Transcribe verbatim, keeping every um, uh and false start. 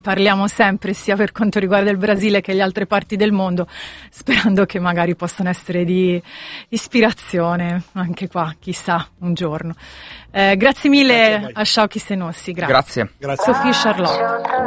Parliamo sempre sia per quanto riguarda il Brasile che le altre parti del mondo, sperando che magari possano essere di ispirazione anche qua, chissà, un giorno. Eh, grazie mille grazie a, a Sciauchi Senossi, grazie. Grazie. Sophie Charlotte.